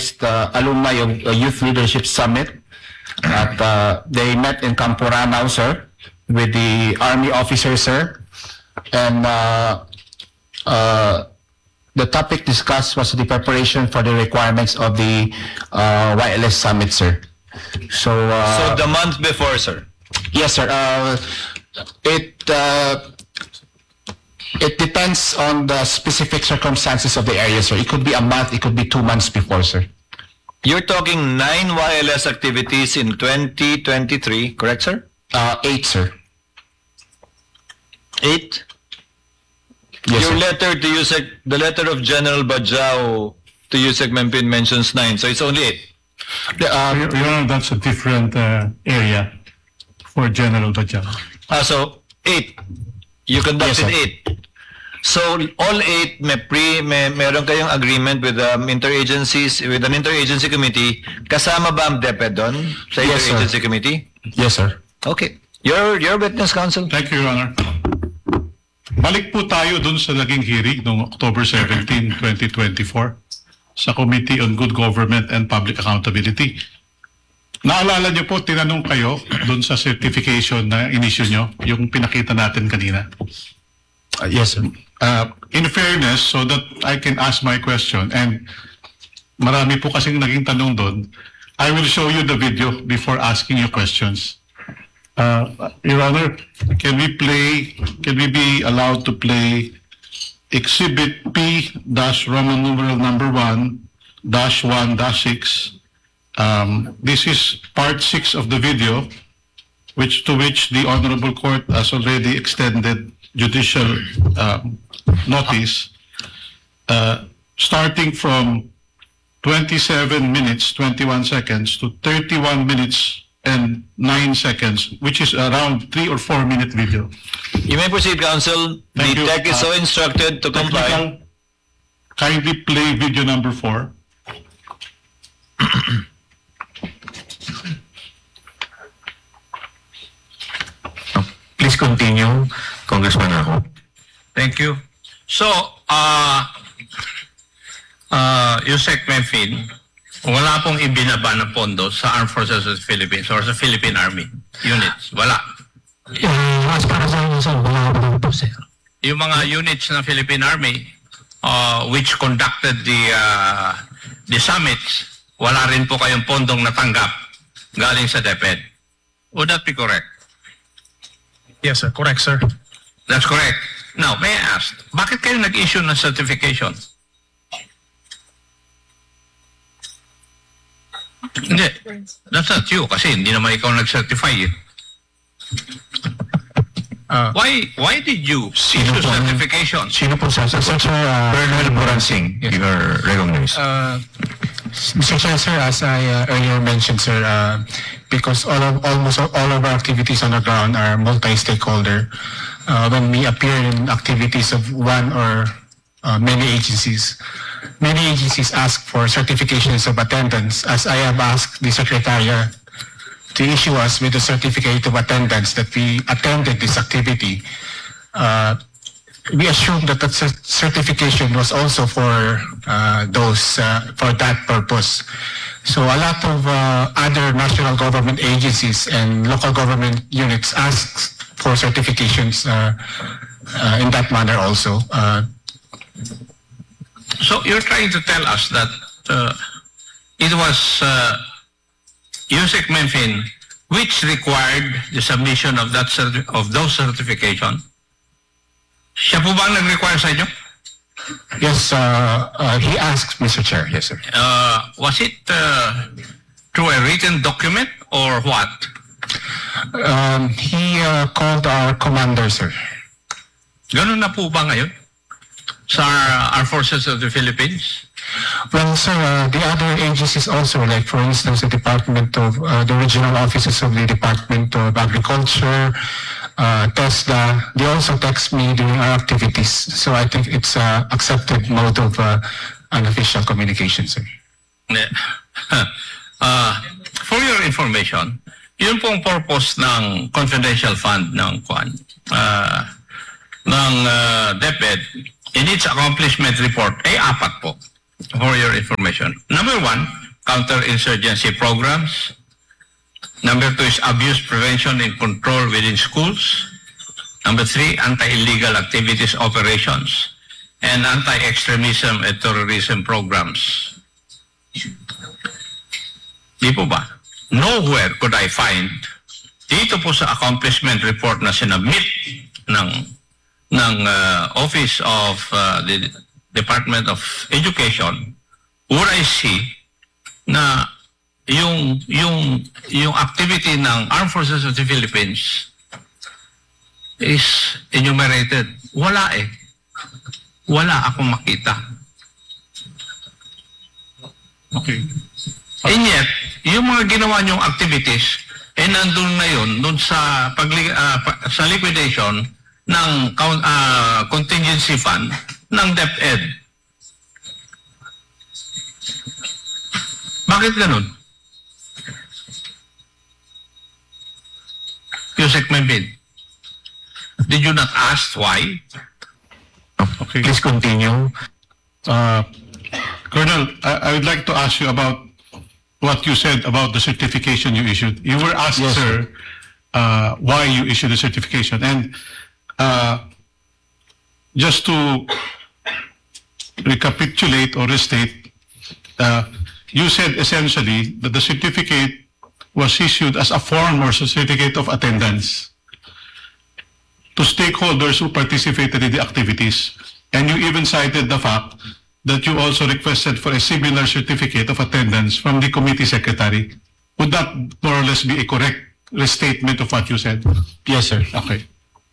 alumni of Youth Leadership Summit. At they met in Camporana, sir, with the Army officers, sir. And the topic discussed was the preparation for the requirements of the YLS Summit, sir. So the month before, sir? Yes, sir. It depends on the specific circumstances of the area, sir. It could be a month, it could be 2 months before, sir. You're talking 9 YLS activities in 2023, correct, sir? 8, sir. 8? Yes, Your sir. letter to USEC, the letter of General Bajao to USEC Mempin mentions 9, so it's only 8. Your Honor, that's a different area for General Bajao. So 8. You conducted Yes, sir. 8. So all 8 meron kayong agreement with interagencies, with an interagency committee. Kasama ba ang DepEd doon sa Yes, sir. interagency committee? Yes, sir. Okay. Your witness, counsel. Thank you, Your Honor. Balik po tayo dun sa naging hearing noong October 17, 2024 sa Committee on Good Government and Public Accountability. Naalala niyo po, tinanong kayo dun sa certification na in-issue nyo, yung pinakita natin kanina. Yes, sir. In fairness, so that I can ask my question, and marami po kasing naging tanong doon, I will show you the video before asking you questions. Your Honor, can we be allowed to play Exhibit P-Roman numeral number 1-1-6? This is part 6 of the video, to which the Honorable Court has already extended judicial notice, starting from 27 minutes, 21 seconds to 31 minutes and 9 seconds, which is around 3 or 4 minute video. You may proceed, counsel. Thank The you. tech is so instructed to comply. Technical, kindly play video number 4. Please continue, Congressman Ako. Thank you. So, USEC Mempin, wala pong ibinaba na pondo sa Armed Forces of the Philippines or sa Philippine Army units. Wala. As para sa inyo, sir, wala ko lang po, sir. Yung mga units ng Philippine Army which conducted the summits, wala rin po kayong pondong natanggap galing sa DepEd. Would that be correct? Yes, sir. Correct, sir. That's correct. Now, may I ask, bakit kayo nag-issue ng certification? Hindi. That's not you kasi hindi naman ikaw nag-certify eh. Why did you issue certification? Sino po sa Colonel Boransing, you are recognized. Mr. Chair, sir, as I earlier mentioned, sir, because almost all of our activities on the ground are multi-stakeholder. When we appear in activities of one or many agencies ask for certifications of attendance, as I have asked the Secretariat to issue us with a certificate of attendance that we attended this activity. We assume that that certification was also for for that purpose. So a lot of other national government agencies and local government units ask for certifications in that manner also. So you're trying to tell us that it was USEC Mempin which required the submission of those certification. Siya po ba ang nag-require sa inyo? Yes, he asked, Mr. Chair. Yes, sir. Was it through a written document or what? He called our commander, sir. Ganun na po ba ngayon sa Armed Forces of the Philippines? Well, sir, the other agencies also, like for instance, the Department of, the regional offices of the Department of Agriculture, TESDA, they also text me during our activities. So I think it's accepted mode of unofficial communication, sir. For your information, yun pong purpose ng confidential fund ng DepEd in its accomplishment report ay 4 po. for your information. Number one, counterinsurgency programs. Number two is abuse prevention and control within schools. Number three, anti-illegal activities operations. And anti-extremism and terrorism programs. Di po ba? Nowhere could I find dito po sa accomplishment report na sinabmit ng Office of the Department of Education where I see na yung activity ng Armed Forces of the Philippines is enumerated. Wala eh. Wala akong makita. Okay. And yet, yung mga ginawa niyong activities, nandun na yun, dun sa, sa liquidation ng contingency fund ng DepEd. Bakit ganun? Yusek Membin, did you not ask why? Okay. Please continue. Colonel, I would like to ask you about what you said about the certification you issued. You were asked, Yes, sir, why you issued the certification. And just to recapitulate or restate, you said essentially that the certificate was issued as a form or certificate of attendance to stakeholders who participated in the activities. And you even cited the fact that you also requested for a similar certificate of attendance from the committee secretary. Would that more or less be a correct restatement of what you said? Yes, sir. Okay.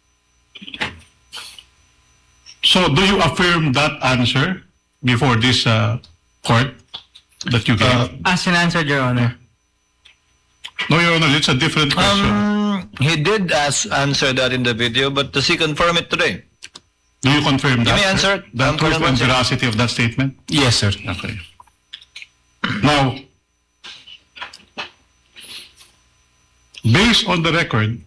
So do you affirm that answer before this court that you gave? As an answer, Your Honor. No, Your Honor, it's a different question. He did answer that in the video, but does he confirm it today? Do you confirm that? Give me answer. That truth and veracity of that statement? Yes, sir. Okay. Now, based on the record,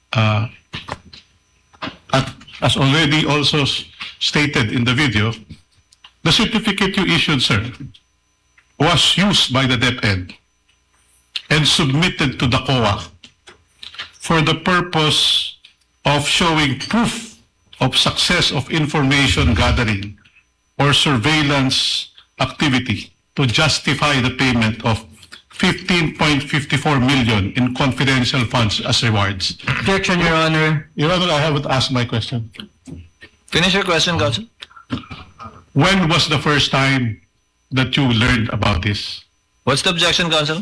as already also stated in the video, the certificate you issued, sir, was used by the DepEd and submitted to the COA for the purpose of showing proof of success of information gathering or surveillance activity to justify the payment of 15.54 million in confidential funds as rewards. Objection, Your Honor. Your Honor, I haven't asked my question. Finish your question, Counsel. When was the first time that you learned about this? What's the objection, Counsel?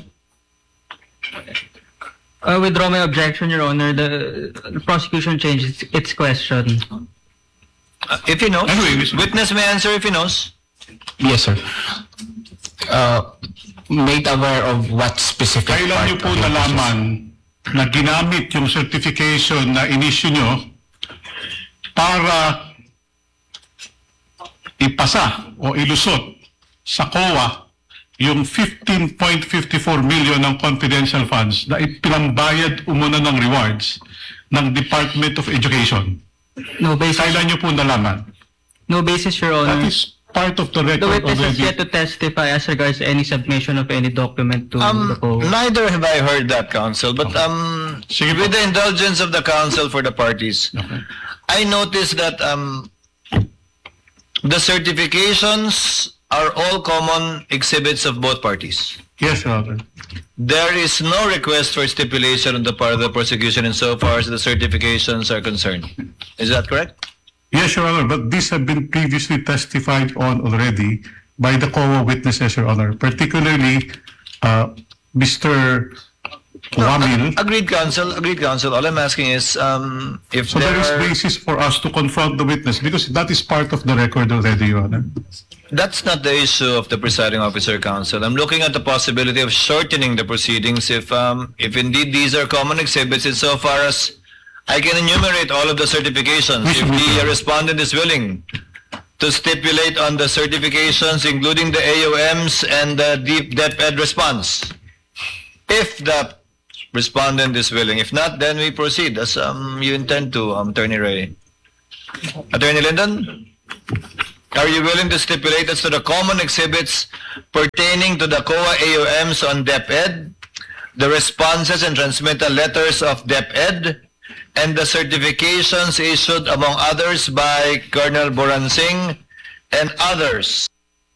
Withdraw my objection, Your Honor. The prosecution changed its question. If he knows. Anyway, Mr. Witness may answer if he knows. Yes, sir. Made aware of what specific Kailan niyo po of your nalaman na ginamit yung certification na in-issue nyo para ipasa o ilusot sa COA yung 15.54 million ng confidential funds na ipinambayad umuna ng rewards ng Department of Education. No basis. Kailan niyo po nalaman? No basis, Your That Honor. is part of the The record witness has already. yet to testify as regards any submission of any document to the COA. Neither have I heard that, Counsel. But Sige po. with the indulgence of the Counsel for the parties, Okay. I noticed that the certifications are all common exhibits of both parties. Yes, Your Honor. There is no request for stipulation on the part of the prosecution insofar as the certifications are concerned. Is that correct? Yes, Your Honor, but these have been previously testified on already by the COA witnesses, Your Honor, particularly Mr. Wamil. Agreed, Counsel. Agreed, Counsel. All I'm asking is if So there there is are... basis for us to confront the witness because that is part of the record already, Your Honor. That's not the issue of the presiding officer, Counsel. I'm looking at the possibility of shortening the proceedings if indeed these are common exhibits insofar as I can enumerate all of the certifications. If the respondent is willing to stipulate on the certifications, including the AOMs and the DepEd response. If the respondent is willing. If not, then we proceed as you intend to, Attorney Ray. Attorney Lyndon? are you willing to stipulate as to the common exhibits pertaining to the COA AUMs on DepEd, the responses and transmittal letters of DepEd, and the certifications issued among others by Colonel Boransing and others?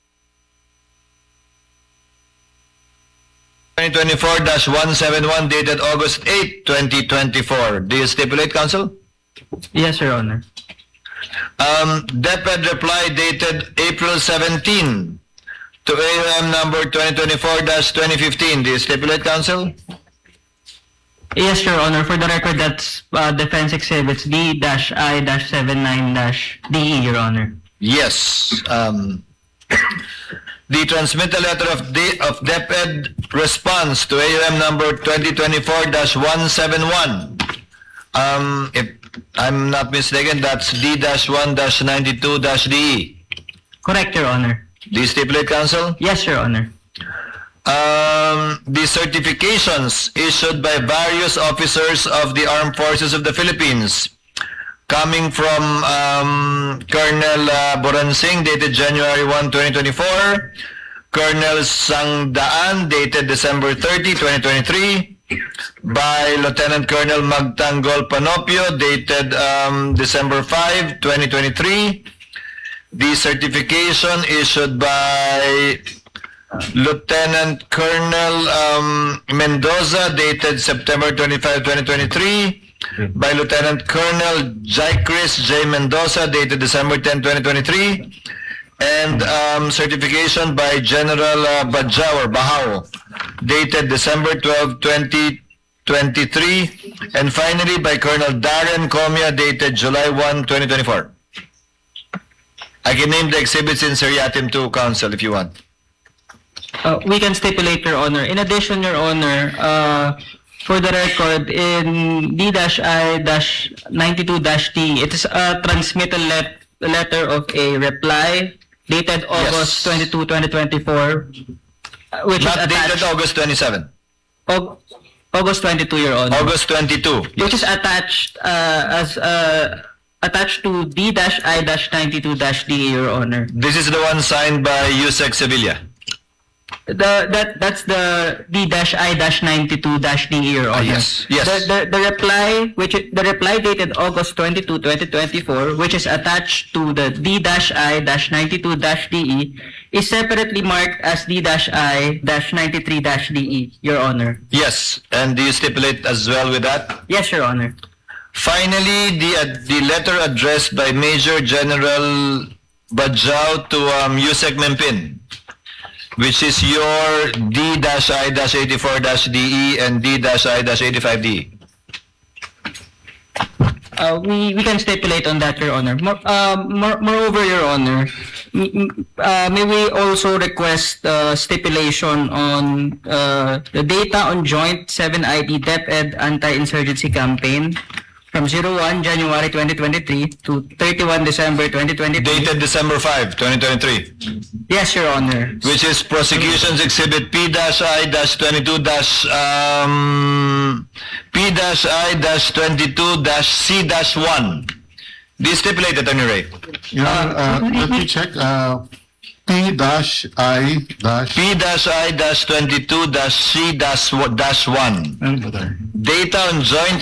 2024-171 dated August 8, 2024. Do you stipulate, Counsel? Yes, Your Honor. DepEd reply dated April 17 to AUM number 2024-2015. Do you stipulate, Counsel? Yes, Your Honor. For the record, that's Defense Exhibits D-I-79-DE, Your Honor. Yes. The transmittal letter of DepEd response to AUM number 2024-171. If I'm not mistaken, that's D-1-92-DE. Correct, Your Honor. Do you stipulate, Counsel? Yes, Your Honor. The certifications issued by various officers of the Armed Forces of the Philippines, coming from Colonel Boransing, dated January 1, 2024, Colonel Sangdaan, dated December 30, 2023, by Lieutenant Colonel Magtanggol Panopio, dated December 5, 2023, the certification issued by Lieutenant Colonel Mendoza, dated September 25, 2023, by Lieutenant Colonel Chris J. Mendoza, dated December 10, 2023, and certification by General Bahao, dated December 12, 2023, and finally by Colonel Darren Comia, dated July 1, 2024. I can name the exhibits in seriatim to, Counsel, if you want. We can stipulate, Your Honor. In addition, Your Honor, for the record, in D-I-92-T, it is a transmittal letter of a reply dated August 22, 2024, which Not is dated attached. August 27. August 22, Your Honor. August 22. Which is attached attached to D-I-92-D, Your Honor. This is the one signed by Yusek Sevilla. That's the D-I-92-D, Your Honor. Yes, yes. The reply dated August 22, 2024, which is attached to the D-I-92-DE, is separately marked as D-I-93-DE, Your Honor. Yes, and do you stipulate as well with that? Yes, Your Honor. Finally, the letter addressed by Major General Bajao to Yusek Mempin, which is your D-I-84-DE and D-I-85-DE. We can stipulate on that, Your Honor. Moreover, Your Honor, may we also request stipulation on the data on Joint 7ID DepEd Anti-Insurgency Campaign from 01 January 2023 to 31 December 2023. Dated December 5, 2023. Yes, Your Honor. Which is Prosecution's Exhibit P-I-22-C-1. Do you stipulate it, Attorney Ray? Your Honor, let me check. P-I- P-I-22-C-1. ano ba tayo? Data on Joint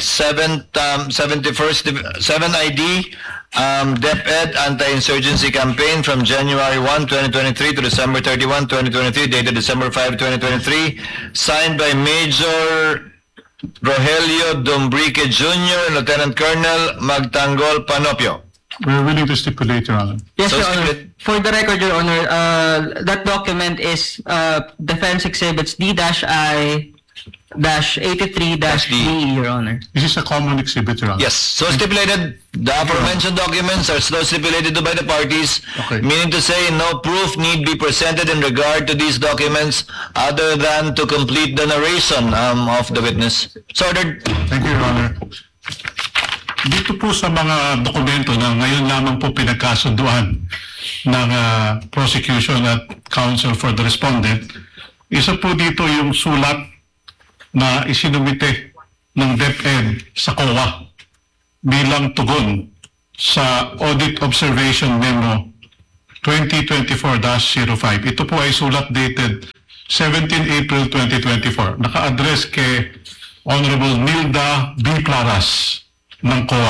7ID DepEd Anti-Insurgency Campaign from January 1, 2023 to December 31, 2023, dated December 5, 2023, signed by Major Rogelio Dombrique Jr. and Lieutenant Colonel Magtanggol Panopio. We're willing to stipulate, Your Honor. Yes, So Your Honor. stipulate- For the record, Your Honor, that document is Defense Exhibits D-I-83-DE, Your Honor. This is a common exhibit, Your Honor. Yes, so stipulated, the aforementioned documents are so stipulated to by the parties, Okay. meaning to say no proof need be presented in regard to these documents other than to complete the narration of the witness. So ordered. Thank you, Your Honor. Dito po sa mga dokumento na ngayon lamang po pinagkasunduan ng prosecution at counsel for the respondent, isa po dito yung sulat na isinumite ng DepEd sa COA bilang tugon sa Audit Observation Memo 2024-05. Ito po ay sulat dated 17 April 2024. Naka-address kay Honorable Nilda B. Claras ng COA.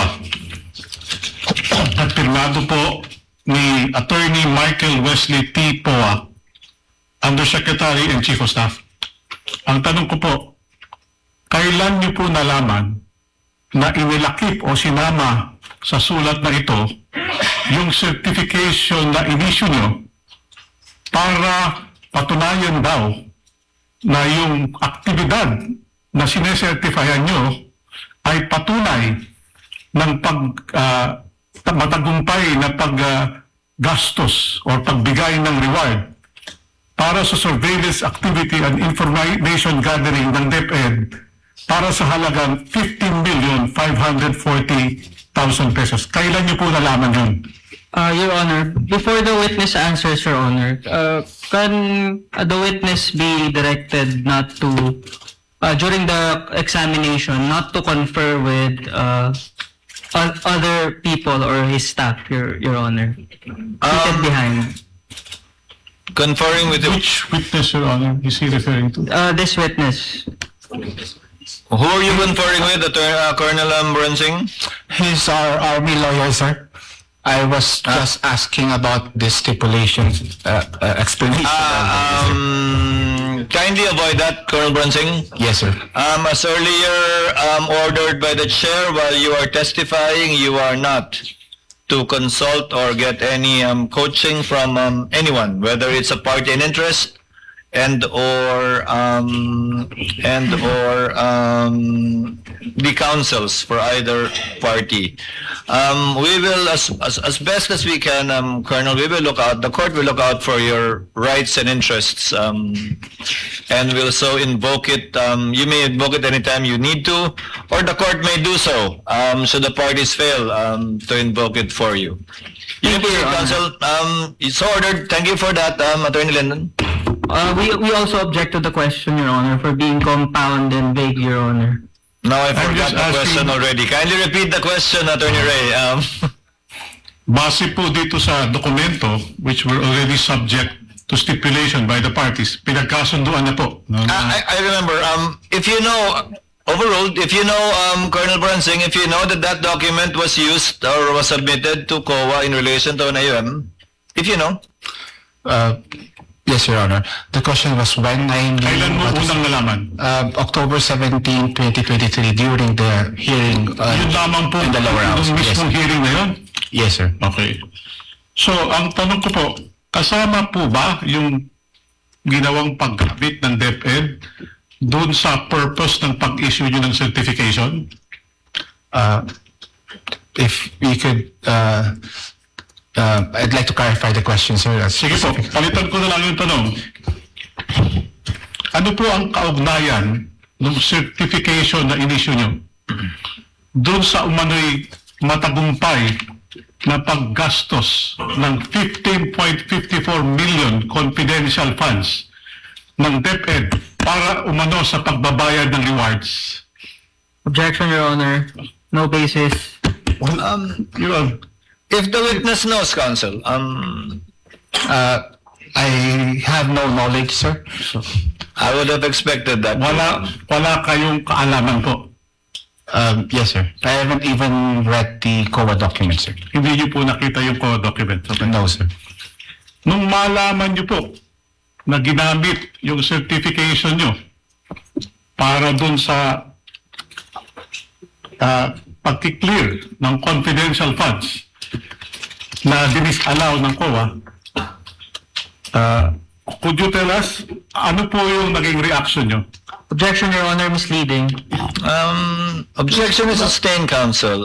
At pirmado po ni Attorney Michael Wesley T. Poa, Undersecretary and Chief of Staff. Ang tanong ko po, kailan niyo po nalaman na inilakip o sinama sa sulat na ito yung certification na inisyu nyo para patunayan daw na yung aktibidad na sinesertifyan nyo ay patunay ng matagumpay na paggastos o pagbigay ng reward para sa surveillance activity and information gathering ng DepEd para sa halagang 15,540,000 pesos. Kailan niyo po nalaman yun? Your Honor, before the witness answers, Your Honor, can the witness be directed not to, during the examination, not to confer with other people or his staff, Your Honor? Seated behind. Conferring with Which witness, Your Honor, is he referring to? This witness. who are you conferring with, Colonel Bransing? He's our army lawyer, sir. I was just asking about the stipulations, explanation. Kindly avoid that, Colonel Bransing. Yes, sir. As earlier ordered by the chair, while you are testifying, you are not to consult or get any coaching from anyone, whether it's a party in interest and or the councils for either party. We will, as best as we can, Colonel, we will look out, the court will look out for your rights and interests, and will so invoke it. You may invoke it anytime you need to, or the court may do so, should the parties fail to invoke it for you. Thank you, Your Honor. Counsel, it's ordered. Thank you for that, Attorney Lennon. We also object to the question, Your Honor, for being compound and vague, Your Honor. Now I forgot just the question asking- already. Kindly repeat the question, Attorney Ray. Base po dito sa dokumento, which were already subject to stipulation by the parties, pinagkasunduan na po. I remember. If you know, overruled. If you know, Colonel Bransing, if you know that document was used or was submitted to COA in relation to an AUM, if you know. Yes, Your Honor. The question was when I knew Kailan mo what is- unang nalaman? October 17, 2023, during the hearing Yun lamang po, in the lower house. yung mismong Yes, hearing na yun? yes, sir. Okay. So, ang tanong ko po, kasama po ba yung ginawang paggamit ng DepEd doon sa purpose ng pag-issue nyo ng certification? If we could, I'd like to clarify the question, sir. Sige po, palitan ko na lang yung tanong. Ano po ang kaugnayan ng certification na inisyu nyo doon sa umano'y matagumpay na paggastos ng 15.54 million confidential funds ng DepEd para umano sa pagbabayad ng rewards? Objection, Your Honor. No basis. Yun. If the witness knows, counsel, I have no knowledge, sir. So, I would have expected that. Wala kayong kaalaman po. yes, sir. I haven't even read the COA document, sir. Hindi nyo po nakita yung document. Okay. No, sir. Nung malaman nyo po na ginamit yung certification nyo para dun sa pagkiklear ng confidential funds na dinisallow ng COA, could you tell us ano po yung naging reaction nyo? Objection, Your Honor. Misleading. Objection is sustained, counsel.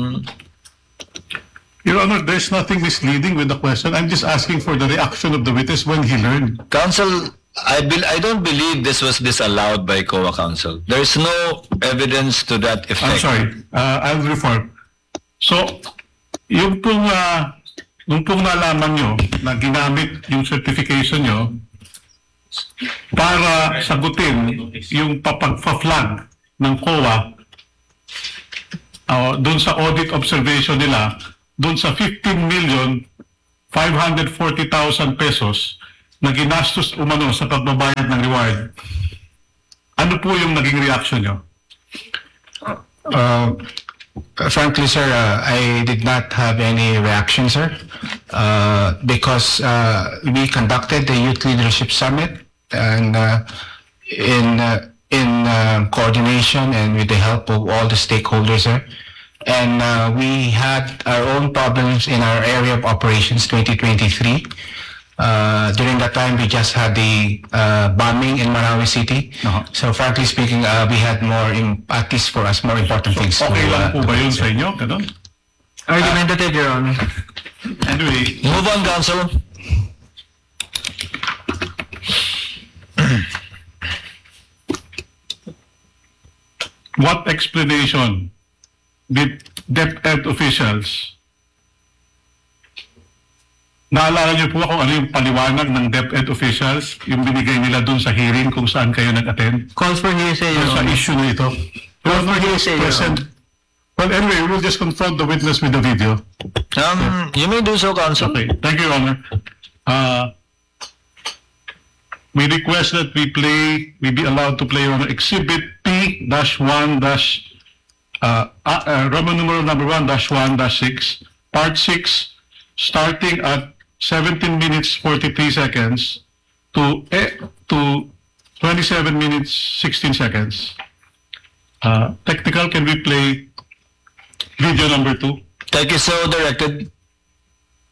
Your Honor, there's nothing misleading with the question. I'm just asking for the reaction of the witness when he learned. Counsel, I don't believe this was disallowed by COA, counsel. There is no evidence to that effect. I'm sorry, I'll reform. So, yung pong nalaman nyo na ginamit yung certification nyo para sagutin yung papagpa-flag ng COA doon sa audit observation nila, doon sa 15 540,000 pesos na ginastos umano sa pagbabayad ng reward. Ano po yung naging reaction nyo? Frankly, sir, I did not have any reaction, sir, because we conducted the Youth Leadership Summit and in coordination and with the help of all the stakeholders, sir. And we had our own problems in our area of operations 2023. During that time, we just had the bombing in Marawi City. So frankly speaking, we had more, at least for us, more important things. Okay lang po to ba yun consider. sa inyo? Ganun? Argumentative, Your Honor. Anyway, Move on, Counsel. what explanation did DepEd officials, naalala niyo po kung ano yung paliwanag ng DepEd officials, yung binigay nila dun sa hearing kung saan kayo nag-attend? Calls for hearsay, Your Sa Honor. issue na ito. Calls for hearsay, Your Present. Well, anyway, we'll just confront the witness with the video. You may do so, Counsel. Okay, thank you, Your Honor. We request that we be allowed to play on Exhibit P-1- Roman numeral number 1-1-6, Part 6, starting at 17 minutes 43 seconds to 27 minutes 16 seconds. Technical, can we play video number 2? Thank you, so directed.